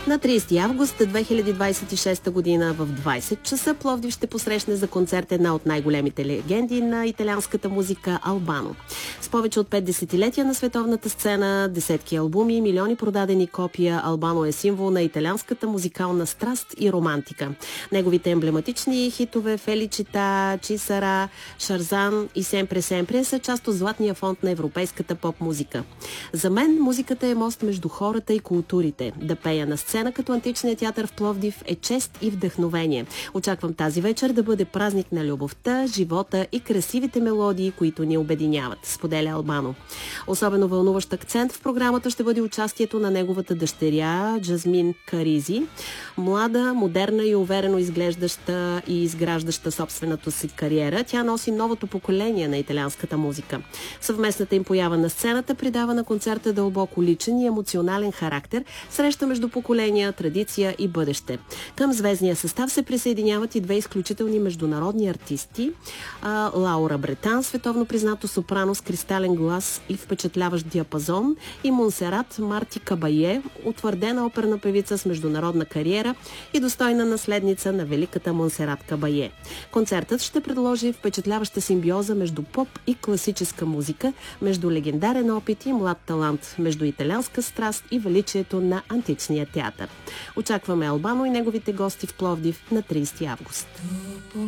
На 30 август 2026 година в 20 часа Пловдив ще посрещне за концерт една от най-големите легенди на италианската музика Албано. С повече от 5 десетилетия на световната сцена, десетки албуми и милиони продадени копия, Албано е символ на италианската музикална страст и романтика. Неговите емблематични хитове Феличита, Чисара, Шарзан и Семпре Семпре са част от златния фонд на европейската поп-музика. За мен музиката е мост между хората и културите. Да пея на сцена като античния театър в Пловдив е чест и вдъхновение. Очаквам тази вечер да бъде празник на любовта, живота и красивите мелодии, които ни обединяват, споделя Албано. Особено вълнуващ акцент в програмата ще бъде участието на неговата дъщеря Джазмин Каризи. Млада, модерна и уверено изглеждаща и изграждаща собствената си кариера, тя носи новото поколение на италианската музика. Съвместната им поява на сцената придава на концерта дълбоко личен и емоционален характер, среща между поколения, традиция и бъдеще. Към звездния състав се присъединяват и две изключителни международни артисти. Лаура Бретан, световно признато сопрано с кристален глас и впечатляващ диапазон, и Монсерат Марти Кабае, утвърдена оперна певица с международна кариера и достойна наследница на великата Монсерат Кабае. Концертът ще предложи впечатляваща симбиоза между поп и класическа музика, между легендарен опит и млад талант, между италианска страст и величието на античния театър. Очакваме Албано и неговите гости в Пловдив на 30 август.